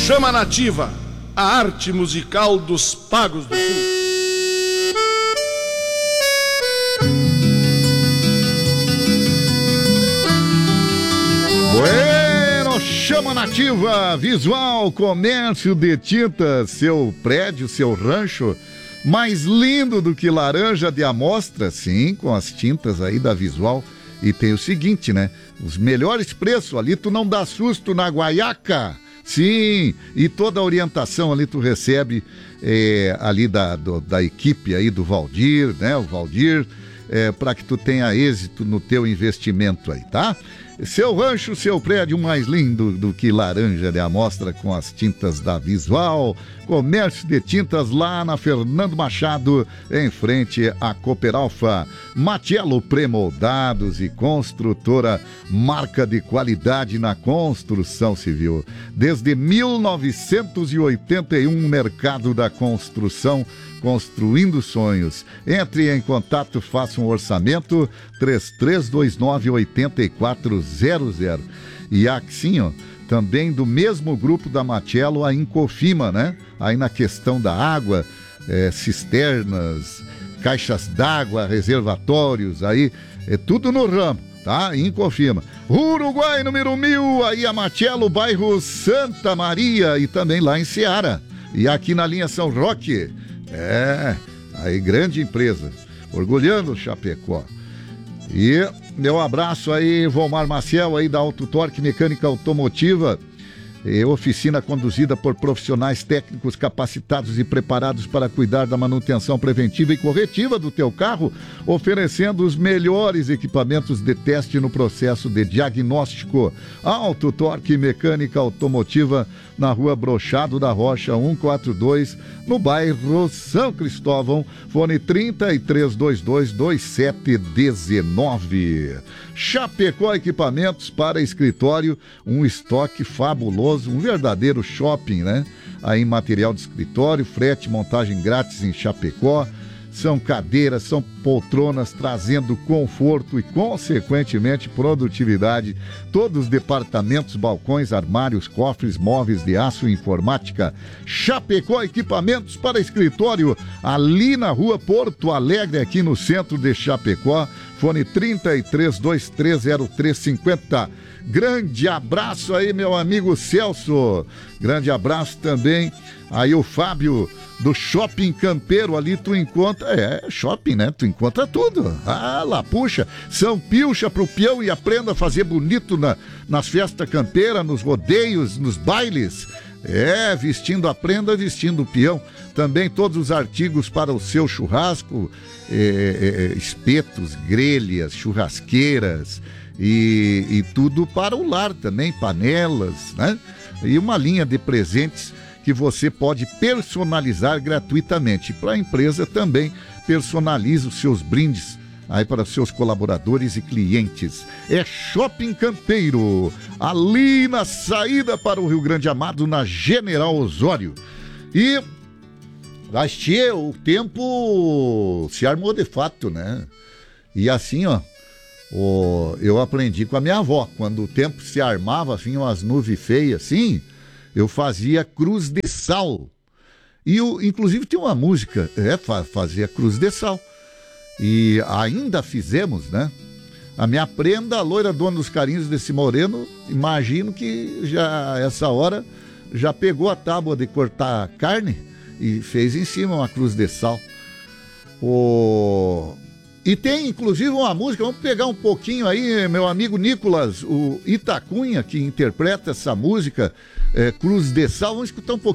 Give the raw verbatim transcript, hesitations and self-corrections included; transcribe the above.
Chama Nativa, a arte musical dos Pagos do Sul. Bueno, Chama Nativa, visual, comércio de tintas, seu prédio, seu rancho, mais lindo do que laranja de amostra, sim, com as tintas aí da Visual. E tem o seguinte, né? Os melhores preços ali, tu não dá susto na guaiaca. Sim, e toda a orientação ali tu recebe é, ali da, do, da equipe aí do Valdir, né? O Valdir, é, para que tu tenha êxito no teu investimento aí, tá? Seu rancho, seu prédio mais lindo do que laranja de amostra com as tintas da Visual. Comércio de tintas lá na Fernando Machado, em frente à Cooperalfa. Matiello Premoldados e Construtora, marca de qualidade na construção civil. Desde mil novecentos e oitenta e um, mercado da construção, construindo sonhos. Entre em contato, faça um orçamento, três três dois nove, oito quatro zero zero. E assim, ó, também do mesmo grupo da Matiello, a Incofima, né? Aí na questão da água, é, cisternas, caixas d'água, reservatórios, aí é tudo no ramo, tá? Incofima. Uruguai, número mil, aí a Matiello, bairro Santa Maria, e também lá em Ceará. E aqui na linha São Roque, é, aí grande empresa, orgulhando Chapecó. E meu abraço aí, Volmar Maciel aí da Auto Torque Mecânica Automotiva, e oficina conduzida por profissionais técnicos capacitados e preparados para cuidar da manutenção preventiva e corretiva do teu carro, oferecendo os melhores equipamentos de teste no processo de diagnóstico. Auto Torque Mecânica Automotiva, na rua Brochado da Rocha cento e quarenta e dois, no bairro São Cristóvão, fone trinta e três vinte e dois, vinte e sete dezenove. Chapecó Equipamentos para escritório, um estoque fabuloso, um verdadeiro shopping, né? Aí material de escritório, frete, montagem grátis em Chapecó. São cadeiras, são poltronas, trazendo conforto e, consequentemente, produtividade. Todos os departamentos, balcões, armários, cofres, móveis de aço e informática. Chapecó Equipamentos para escritório, ali na rua Porto Alegre, aqui no centro de Chapecó. Fone trinta e três, vinte e três, zero três cinquenta. Grande abraço aí, meu amigo Celso. Grande abraço também aí o Fábio do Shopping Campeiro. Ali tu encontra, é, shopping, né? Tu encontra tudo. Ah, lá, puxa, São Pilcha pro peão e aprenda a fazer bonito na, nas festas campeiras, nos rodeios, nos bailes. É, vestindo a prenda, vestindo o peão. Também todos os artigos para o seu churrasco, é, é, espetos, grelhas, churrasqueiras e, e tudo para o lar também, panelas, né? E uma linha de presentes que você pode personalizar gratuitamente. Para a empresa também personaliza os seus brindes aí para seus colaboradores e clientes. É Shopping Campeiro, ali na saída para o Rio Grande Amado, na General Osório. E Gastia, o tempo se armou de fato, né? E assim, ó, o, eu aprendi com a minha avó, quando o tempo se armava, assim, umas nuvens feias, assim, eu fazia cruz de sal. E o, inclusive tem uma música, é, fazia cruz de sal. E ainda fizemos, né? A minha prenda, a loira dona dos carinhos desse moreno, imagino que já essa hora já pegou a tábua de cortar carne e fez em cima uma cruz de sal. O... E tem inclusive uma música, vamos pegar um pouquinho aí, meu amigo Nicolas, o Itacunha, que interpreta essa música, é, Cruz de Sal. Vamos escutar um pouquinho.